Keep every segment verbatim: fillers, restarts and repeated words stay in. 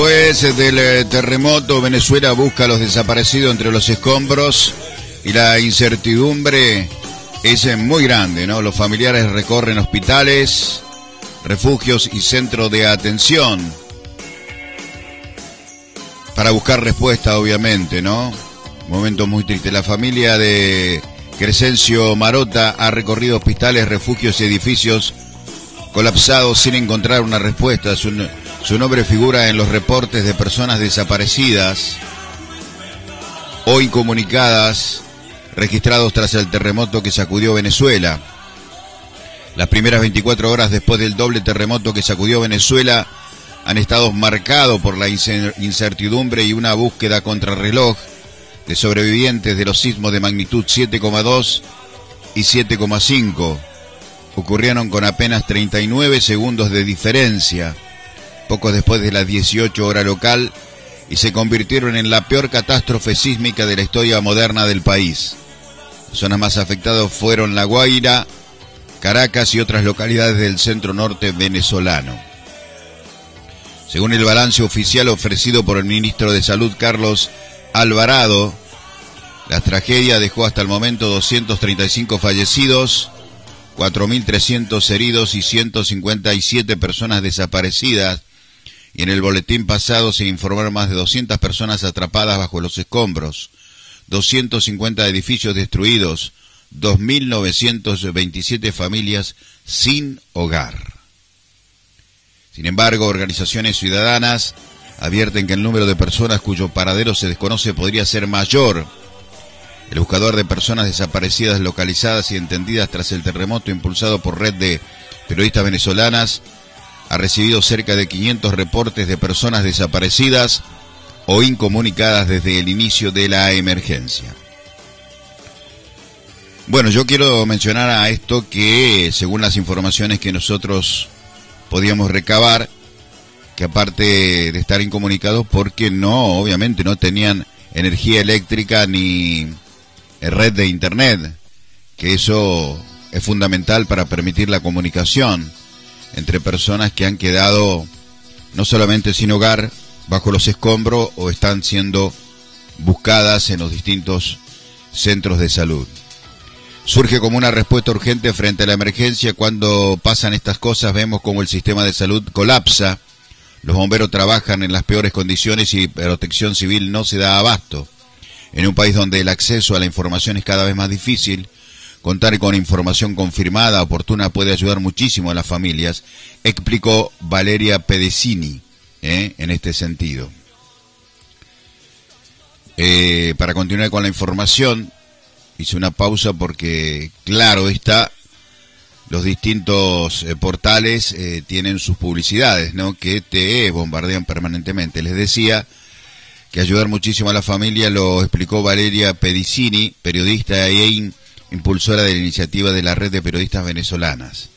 Después del terremoto, Venezuela busca a los desaparecidos entre los escombros y la incertidumbre es muy grande, ¿no? Los familiares recorren hospitales, refugios y centros de atención para buscar respuesta, obviamente, ¿no? Momento muy triste. La familia de Crescencio Marota ha recorrido hospitales, refugios y edificios colapsados sin encontrar una respuesta. Su, su nombre figura en los reportes de personas desaparecidas o incomunicadas registrados tras el terremoto que sacudió Venezuela. Las primeras veinticuatro horas después del doble terremoto que sacudió Venezuela han estado marcados por la incertidumbre y una búsqueda contrarreloj de sobrevivientes de los sismos de magnitud siete coma dos y siete coma cinco. Ocurrieron con apenas treinta y nueve segundos de diferencia, poco después de las dieciocho horas local, y se convirtieron en la peor catástrofe sísmica de la historia moderna del país. Las zonas más afectadas fueron La Guaira, Caracas y otras localidades del centro norte venezolano. Según el balance oficial ofrecido por el ministro de Salud, Carlos Alvarado, la tragedia dejó hasta el momento doscientos treinta y cinco fallecidos, cuatro mil trescientos heridos y ciento cincuenta y siete personas desaparecidas, y en el boletín pasado se informaron más de doscientas personas atrapadas bajo los escombros, doscientos cincuenta edificios destruidos, dos mil novecientas veintisiete familias sin hogar. Sin embargo, organizaciones ciudadanas advierten que el número de personas cuyo paradero se desconoce podría ser mayor. El buscador de personas desaparecidas localizadas y entendidas tras el terremoto, impulsado por Red de Periodistas Venezolanas, ha recibido cerca de quinientos reportes de personas desaparecidas o incomunicadas desde el inicio de la emergencia. Bueno, yo quiero mencionar a esto que, según las informaciones que nosotros podíamos recabar, que aparte de estar incomunicados porque no, obviamente no tenían energía eléctrica ni red de internet, que eso es fundamental para permitir la comunicación entre personas que han quedado no solamente sin hogar, bajo los escombros, o están siendo buscadas en los distintos centros de salud. Surge como una respuesta urgente frente a la emergencia. Cuando pasan estas cosas vemos como el sistema de salud colapsa, los bomberos trabajan en las peores condiciones y protección civil no se da abasto. En un país donde el acceso a la información es cada vez más difícil, contar con información confirmada, oportuna, puede ayudar muchísimo a las familias, explicó Valeria Pedicini, ¿eh? en este sentido. Eh, para continuar con la información, hice una pausa porque, claro está, los distintos eh, portales eh, tienen sus publicidades, ¿no?, que te bombardean permanentemente. Les decía que ayudar muchísimo a la familia lo explicó Valeria Pedicini, periodista e impulsora de la iniciativa de la Red de Periodistas Venezolanas.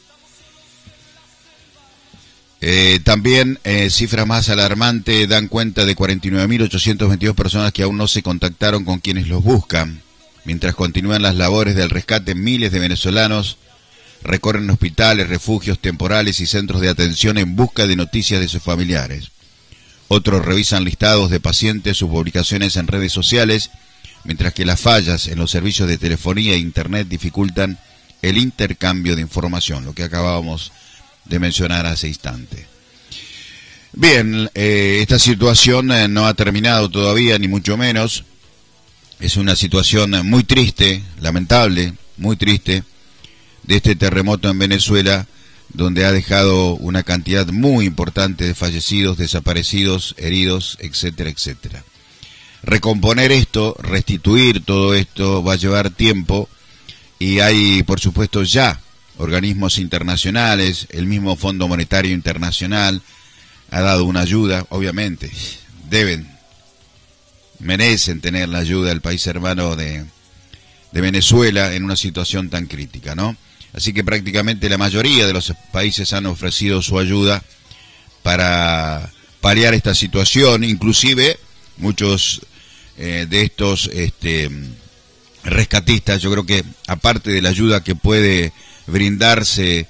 Eh, también eh, cifras más alarmantes dan cuenta de cuarenta y nueve mil ochocientas veintidós personas que aún no se contactaron con quienes los buscan. Mientras continúan las labores del rescate, miles de venezolanos recorren hospitales, refugios temporales y centros de atención en busca de noticias de sus familiares. Otros revisan listados de pacientes, sus publicaciones en redes sociales, mientras que las fallas en los servicios de telefonía e internet dificultan el intercambio de información, lo que acabábamos de mencionar hace instante. Bien, eh, esta situación eh, no ha terminado todavía, ni mucho menos. Es una situación muy triste, lamentable, muy triste, de este terremoto en Venezuela, donde ha dejado una cantidad muy importante de fallecidos, desaparecidos, heridos, etcétera, etcétera. Recomponer esto, restituir todo esto, va a llevar tiempo, y hay, por supuesto, ya organismos internacionales, el mismo Fondo Monetario Internacional ha dado una ayuda, obviamente, deben, merecen tener la ayuda del país hermano de, de Venezuela en una situación tan crítica, ¿no? Así que prácticamente la mayoría de los países han ofrecido su ayuda para paliar esta situación, inclusive muchos eh, de estos este, rescatistas, yo creo que aparte de la ayuda que puede brindarse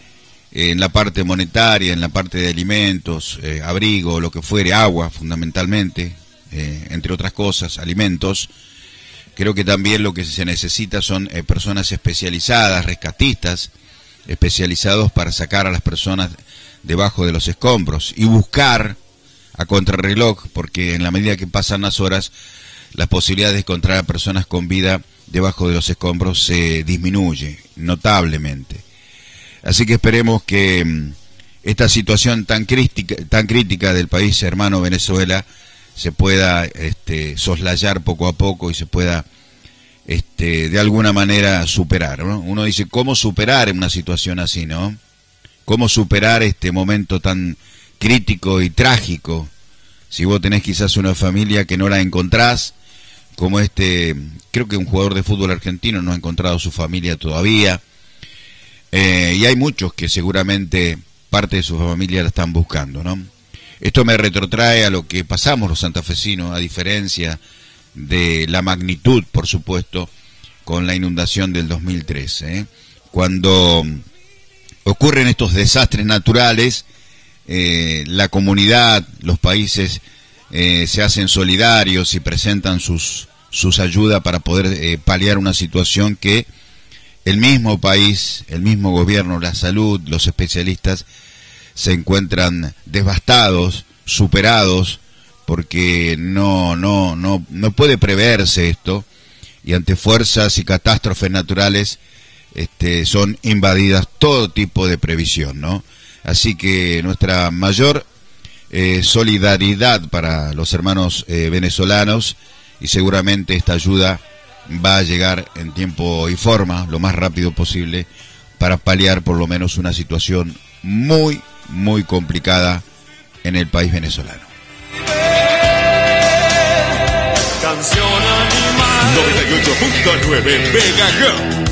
eh, en la parte monetaria, en la parte de alimentos, eh, abrigo, lo que fuere, agua fundamentalmente, eh, entre otras cosas, alimentos. Creo que también lo que se necesita son eh, personas especializadas, rescatistas, especializados para sacar a las personas debajo de los escombros y buscar a contrarreloj, porque en la medida que pasan las horas, las posibilidades de encontrar a personas con vida debajo de los escombros se disminuye notablemente. Así que esperemos que mmm, esta situación tan crítica, tan crítica del país hermano Venezuela se pueda este, soslayar poco a poco y se pueda este, de alguna manera superar, ¿no? Uno dice, ¿cómo superar una situación así, no? ¿Cómo superar este momento tan crítico y trágico? Si vos tenés quizás una familia que no la encontrás, como este, creo que un jugador de fútbol argentino no ha encontrado su familia todavía, eh, y hay muchos que seguramente parte de su familia la están buscando, ¿no? Esto me retrotrae a lo que pasamos los santafesinos, a diferencia de la magnitud, por supuesto, con la inundación del dos mil trece, ¿eh? Cuando ocurren estos desastres naturales, eh, la comunidad, los países eh, se hacen solidarios y presentan sus, sus ayudas para poder eh, paliar una situación que el mismo país, el mismo gobierno, la salud, los especialistas se encuentran devastados, superados, porque no, no, no, no puede preverse esto, y ante fuerzas y catástrofes naturales este, son invadidas todo tipo de previsión, ¿no? Así que nuestra mayor eh, solidaridad para los hermanos eh, venezolanos, y seguramente esta ayuda va a llegar en tiempo y forma, lo más rápido posible, para paliar por lo menos una situación muy, muy complicada en el país venezolano. Canción animal noventa y ocho punto nueve Megahertz.